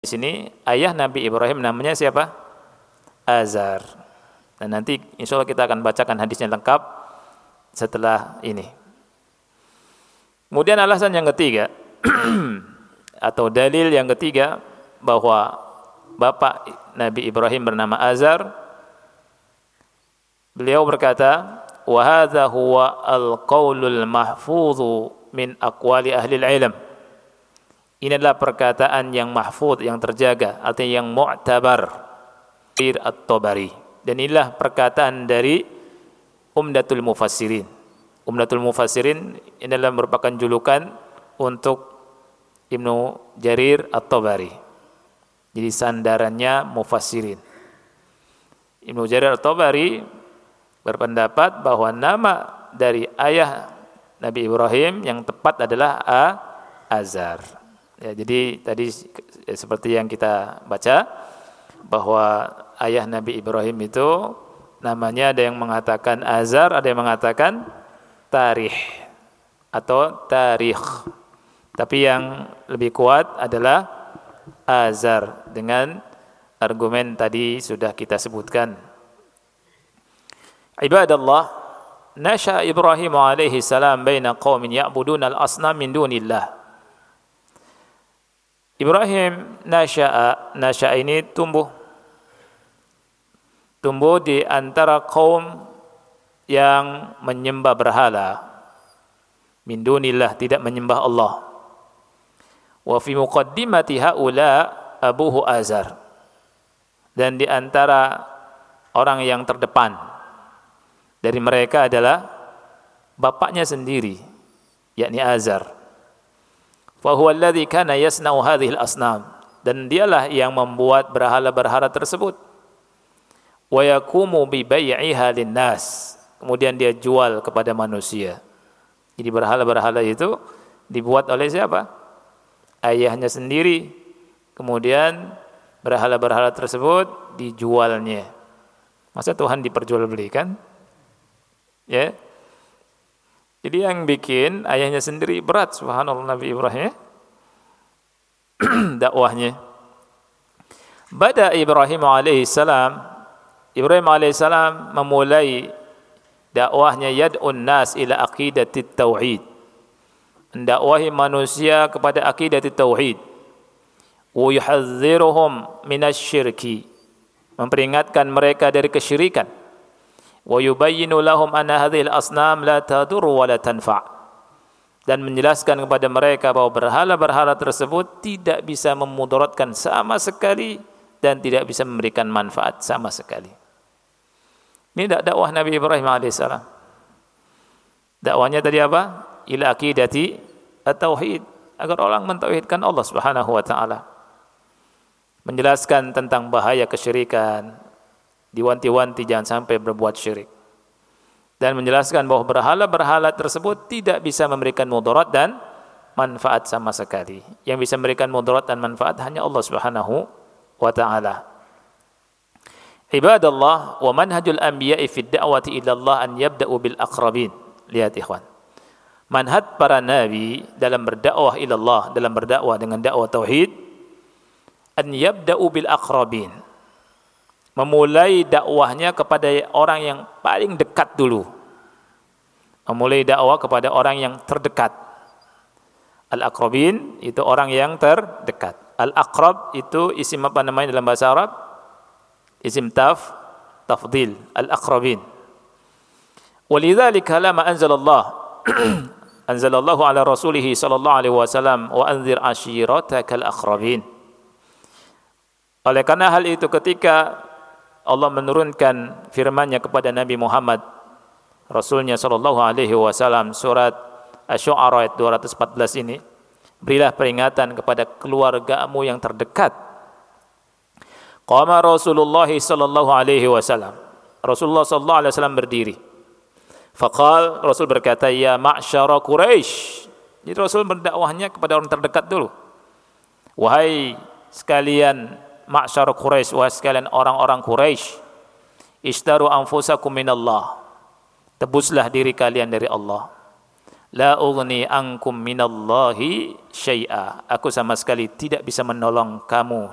Di sini ayah Nabi Ibrahim namanya siapa? Azar. Dan nanti insya Allah kita akan bacakan hadisnya lengkap setelah ini. Kemudian alasan yang ketiga atau dalil yang ketiga bahwa bapak Nabi Ibrahim bernama Azar. Beliau berkata, wa hadza huwa al-qaulul mahfudhu min aqwali ahli al-ilm. Ini adalah perkataan yang mahfuz, yang terjaga, artinya yang mu'tabar. At-Tabari. Dan inilah perkataan dari Umdatul Mufassirin. Umdatul Mufassirin ini adalah merupakan julukan untuk Ibnu Jarir At-Tabari. Jadi sandarannya Mufassirin. Ibnu Jarir At-Tabari berpendapat bahwa nama dari ayah Nabi Ibrahim yang tepat adalah Azar. Ya, jadi tadi seperti yang kita baca bahwa ayah Nabi Ibrahim itu namanya ada yang mengatakan Azar, ada yang mengatakan Tarikh atau Tarikh. Tapi yang lebih kuat adalah Azar dengan argumen tadi sudah kita sebutkan. Ibadallah, nasha Ibrahim alaihi salam baina qaumin ya'buduna al-asnam min dunillah. Ibrahim nasha ini tumbuh di antara kaum yang menyembah berhala, min dunillah, tidak menyembah Allah. Wa fi muqaddimati haula abuhu Azar, dan di antara orang yang terdepan dari mereka adalah bapaknya sendiri, yakni Azar. Fa huwa alladhi kana yasna'u hadhihi al-asnam, dan dialah yang membuat berhala-berhala tersebut. Wa yaqumu bi bai'iha lin-nas, kemudian dia jual kepada manusia. Jadi berhala-berhala itu dibuat oleh siapa? Ayahnya sendiri. Kemudian berhala-berhala tersebut dijualnya. Masa Tuhan diperjualbelikan? Ya. Jadi yang bikin ayahnya sendiri berat, subhanallah, Nabi Ibrahim dakwahnya. Bada Ibrahim alaihissalam, Ibrahim alaihissalam memulai dakwahnya yad'un nas ila aqidatit tauhid, mendakwahi manusia kepada aqidatit tauhid, wa yuhadziruhum minasyirki, memperingatkan mereka dari kesyirikan. Wa yubayyinu lahum anna hadhil asnam la tadur wa la tanfa', dan menjelaskan kepada mereka bahwa berhala-berhala tersebut tidak bisa memudaratkan sama sekali dan tidak bisa memberikan manfaat sama sekali. Ini dakwah Nabi Ibrahim alaihissalam. Dakwahnya tadi apa? Ila aqidati at-tauhid, agar orang mentauhidkan Allah Subhanahu wa taala. Menjelaskan tentang bahaya kesyirikan, diwanti-wanti jangan sampai berbuat syirik, dan menjelaskan bahwa berhala-berhala tersebut tidak bisa memberikan mudarat dan manfaat sama sekali. Yang bisa memberikan mudarat dan manfaat hanya Allah Subhanahu wa taala. Ibadallah, wa manhajul anbiya'i fid da'wati ila Allah an yabda'u bil aqrabin. Lihat ikhwan, manhaj para nabi dalam berdakwah ila Allah, dalam berdakwah dengan dakwah tauhid, an yabda'u bil aqrabin, memulai dakwahnya kepada orang yang paling dekat dulu. Memulai dakwah kepada orang yang terdekat. Al-aqrabin itu orang yang terdekat. Al-aqrab itu isim apa namanya dalam bahasa Arab? Isim tafdil. Al-aqrabin. Walidzalika lama anzalallahu ala rasulih sallallahu alaihi wasallam wa anzir ashiratakal aqrabin. Oleh karena hal itu, ketika Allah menurunkan firman-Nya kepada Nabi Muhammad, Rasulnya sallallahu alaihi wasallam, surat Asy-Syu'ara ayat 214 ini, berilah peringatan kepada keluargamu yang terdekat. Qama Rasulullah sallallahu alaihi wasallam, Rasulullah sallallahu alaihi wasallam berdiri. Faqal, Rasul berkata, ya ma'syara Quraisy. Jadi Rasul berdakwahnya kepada orang terdekat dulu. Wahai sekalian ma'syar Quraisy, wahai sekalian orang-orang Quraisy, ishtaru anfusakum minallah, tebuslah diri kalian dari Allah. La ughni ankum minallahi syai'a, aku sama sekali tidak bisa menolong kamu